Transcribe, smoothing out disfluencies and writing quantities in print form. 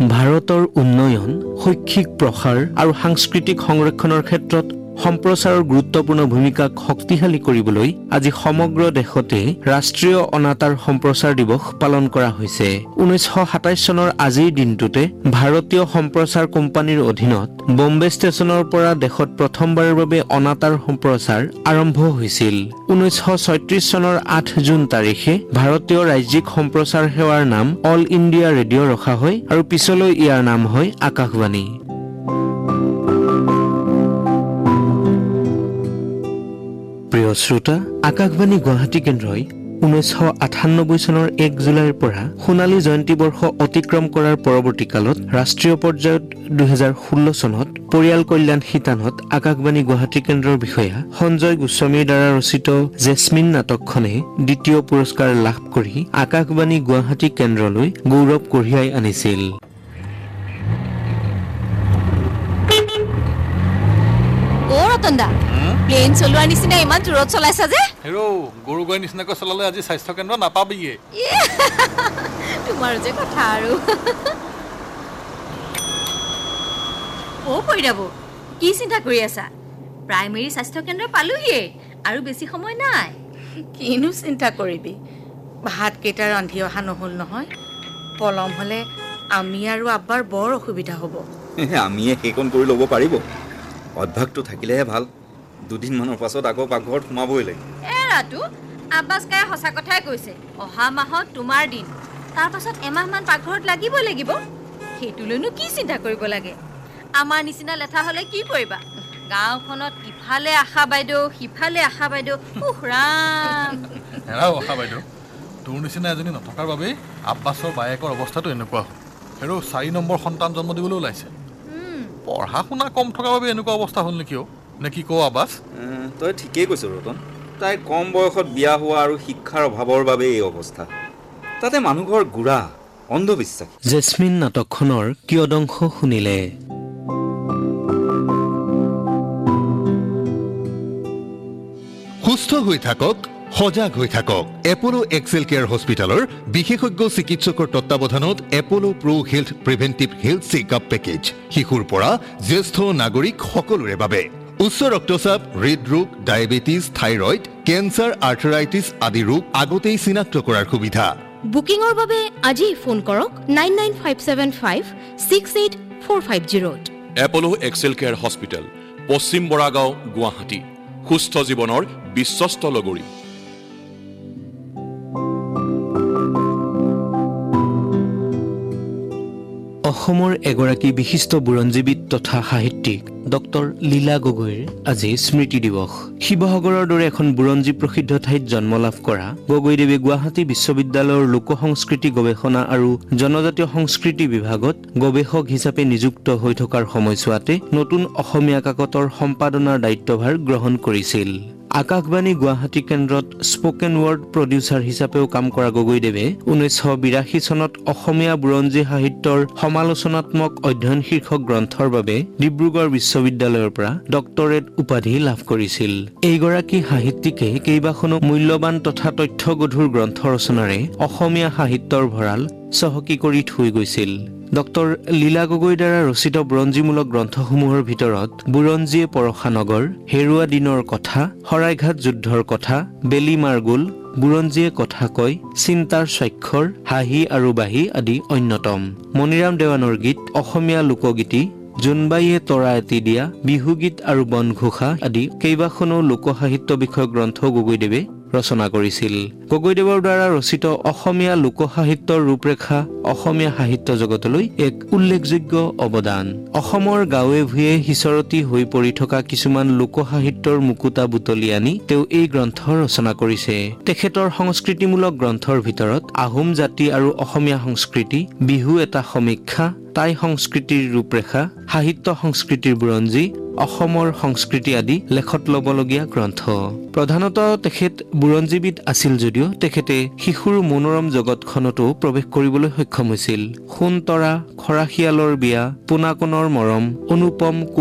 ভাৰতৰ উন্নয়ন, শৈক্ষিক প্ৰসাৰ আৰু সাংস্কৃতিক সংৰক্ষণৰ ক্ষেত্ৰত সম্প্ৰচাৰৰ গুৰুত্বপূৰ্ণ ভূমিকাক শক্তিশালী কৰিবলৈ আজি সমগ্ৰ দেশতে ৰাষ্ট্ৰীয় অনাতাঁৰ সম্প্ৰচাৰ দিৱস পালন কৰা হৈছে। 1927 চনৰ আজিৰ দিনটোতে ভাৰতীয় সম্প্ৰচাৰ কোম্পানীৰ অধীনত বম্বে ষ্টেচনৰ পৰা দেশত প্ৰথমবাৰৰ বাবে অনাতাঁৰ সম্প্ৰচাৰ আৰম্ভ হৈছিল। 1936 চনৰ 8 জুন তাৰিখে ভাৰতীয় ৰাজ্যিক সম্প্ৰচাৰ সেৱাৰ নাম অল ইণ্ডিয়া ৰেডিঅ' ৰখা হয় আৰু পিছলৈ ইয়াৰ নাম হয় আকাশবাণী। প্ৰিয় শ্ৰোতা, আকাশবাণী গুৱাহাটী কেন্দ্ৰই 1998 চনৰ 1 জুলাইৰ পৰা সোণালী জয়ন্তী বৰ্ষ অতিক্ৰম কৰাৰ পৰৱৰ্তী কালত ৰাষ্ট্ৰীয় পৰ্যায়ত 2016 চনত পৰিয়াল কল্যাণ শিতানত আকাশবাণী গুৱাহাটী কেন্দ্ৰৰ বিষয়া সঞ্জয় গোস্বামীৰ দ্বাৰা ৰচিত জেছমিন নাটকখনে দ্বিতীয় পুৰস্কাৰ লাভ কৰি আকাশবাণী গুৱাহাটী কেন্দ্ৰলৈ গৌৰৱ কঢ়িয়াই আনিছিল। প্লেন চলোৱাৰ নিচিনা ইমান দূৰত চলাইছা যে? হেৰো গৰু গাই নিচিনাকৈ চলালে আজি স্বাস্থ্য কেন্দ্ৰ নাপাবিয়ে। তোমাৰ যে কথা আৰু। অ পৰিৰাবো, কি চিন্তা কৰি আছা? প্ৰাইমেৰী স্বাস্থ্য কেন্দ্ৰ পালোহিয়ে আৰু বেছি সময় নাই। কিনো চিন্তা কৰিবি, ভাত কেইটা ৰান্ধি অহা নহ'ল নহয়। পলম হ'লে আমি আৰু আব্বাৰ বৰ অসুবিধা হ'ব। আমিয়ে সেইকণ কৰি ল'ব পাৰিব। অভ্যাসটো থাকিলেহে ভাল। দুদিনমানৰ পাছত আকৌ পাকঘৰত সোমাবই লাগে। ৰাতু, আব্বাছ কাই সঁচা কথাই কৈছে। অহা মাহত তোমাৰ দিন, তাৰ পাছত এমাহমান পাকঘৰত লাগিবই লাগিব। সেইটোলৈনো কি চিন্তা কৰিব লাগে? আমাৰ নিচিনা লেঠা হ'লে কি কৰিবা? গাঁওখনত ইফালে আশা বাইদেউ, সিফালে আশা বাইদেউ। হেৰাও আশা বাইদেউ, তোৰ নিচিনা এজনী নথকাৰ বাবেই আব্বাছৰ বায়েকৰ অৱস্থাটো এনেকুৱা হ'ল। হেৰৌ 4 নম্বৰ সন্তান জন্ম দিবলৈ ওলাইছে। পঢ়া শুনা কম থকাৰ বাবে এনেকুৱা অৱস্থা হ'ল নেকি? নে কি কওঁ আব্বাছ? তই ঠিকেই কৈছ ৰতন। তাই কম বয়সত বিয়া হোৱা আৰু শিক্ষাৰ অভাৱৰ বাবে এই অৱস্থা। তাতে মানুহঘৰ গুড়া, অন্ধবিশ্বাস। জেছমিন নাটকখনৰ কিয়দংশ শুনিলে। সুস্থ হৈ থাকক, সজাগ হৈ থাকক। এপলো এক্সেল কেয়াৰ হস্পিটেলৰ বিশেষজ্ঞ চিকিৎসকৰ তত্বাৱধানত এপলো প্ৰ' health preventive health checkup package শিশুৰ পৰা জ্যেষ্ঠ নাগৰিক সকলোৰে বাবে। উচ্চ ৰক্তচাপ, হৃদৰোগ, ডায়েবেটিছ, থাইৰয়ড, কেঞ্চাৰ, আৰ্থৰাইটিছ আদি ৰোগ আগতেই চিনাক্ত কৰাৰ সুবিধা। বুকিঙৰ বাবে আজি ফোন কৰক 99,575,68450। এপলো এক্সেল কেয়াৰ হস্পিটেল, পশ্চিম বৰাগাঁও, গুৱাহাটী। সুস্থ জীৱনৰ বিশ্বস্ত লগৰী। অসমৰ এগৰাকী বিশিষ্ট বুৰঞ্জীবিদ তথা সাহিত্যিক ডক্টৰ লীলা গগৈৰ আজি স্মৃতি দিৱস। শিৱসাগৰৰ দৰে এখন বুৰঞ্জী প্ৰসিদ্ধ ঠাইত জন্ম লাভ কৰা গগৈদেৱে গুৱাহাটী বিশ্ববিদ্যালয়ৰ লোক সংস্কৃতি গৱেষণা আৰু জনজাতীয় সংস্কৃতি বিভাগত গৱেষক হিচাপে নিযুক্ত হৈ থকাৰ সময়ছোৱাতে নতুন অসমীয়া কাকতৰ সম্পাদনাৰ দায়িত্বভাৰ গ্ৰহণ কৰিছিল। আকাশবাণী গুৱাহাটী কেন্দ্ৰত স্পকেন ৱৰ্ড প্ৰডিউচাৰ হিচাপেও কাম কৰা গগৈদেৱে 1982 চনত অসমীয়া বুৰঞ্জী সাহিত্যৰ সমালোচনাত্মক অধ্যয়ন শীৰ্ষক গ্ৰন্থৰ বাবে ডিব্ৰুগড় বিশ্ববিদ্যালয়ৰ পৰা ডক্টৰেট উপাধি লাভ কৰিছিল। এইগৰাকী সাহিত্যিকে কেইবাখনো মূল্যৱান তথা তথ্যগধুৰ গ্ৰন্থ ৰচনাৰে অসমীয়া সাহিত্যৰ ভঁৰাল চহকী কৰি থৈ গৈছিল। ডক্টৰ লীলা গগৈৰ দ্বাৰা ৰচিত বুৰঞ্জীমূলক গ্ৰন্থসমূহৰ ভিতৰত বুৰঞ্জীয়ে পৰশা নগৰ, হেৰুৱা দিনৰ কথা, শৰাইঘাট যুদ্ধৰ কথা, বেলি মাৰ্গুল, বুৰঞ্জীয়ে কথা কয়, চিন্তাৰ স্বাক্ষৰ, হাঁহি আৰু বাঁহী আদি অন্যতম। মণিৰাম দেৱানৰ গীত, অসমীয়া লোকগীতি, জোনবাইয়ে তৰা এটি দিয়া, বিহুগীত আৰু বনঘোষা আদি কেইবাখনো লোকসাহিত্য বিষয়ক গ্ৰন্থ গগৈদেৱে ৰচনা কৰিছিল। গগৈদেৱৰ দ্বাৰা ৰচিত অসমীয়া লোকসাহিত্যৰ ৰূপৰেখা অসমীয়া সাহিত্য জগতলৈ এক উল্লেখযোগ্য অৱদান। অসমৰ গাঁৱে ভূঞে সিঁচৰতি হৈ পৰি থকা কিছুমান লোকসাহিত্যৰ মুকুতা বুটলি আনি তেওঁ এই গ্ৰন্থ ৰচনা কৰিছে। তেখেতৰ সংস্কৃতিমূলক গ্ৰন্থৰ ভিতৰত আহোম জাতি আৰু অসমীয়া সংস্কৃতি, বিহু এটা সমীক্ষা, টাই সংস্কৃতিৰ ৰূপৰেখা, সাহিত্য সংস্কৃতিৰ বুৰঞ্জী, অসমৰ সংস্কৃতি আদি লেখত ল'বলগীয়া গ্ৰন্থ। প্ৰধানতঃ তেখেত বুৰঞ্জীবিদ আছিল যদিও তেখেতে শিশুৰ মনোৰম জগতখনতো প্ৰৱেশ কৰিবলৈ সক্ষম হৈছিল। সোণতৰা, খৰাশিয়ালৰ বিয়া, পোনাকণৰ মৰম, অনুপম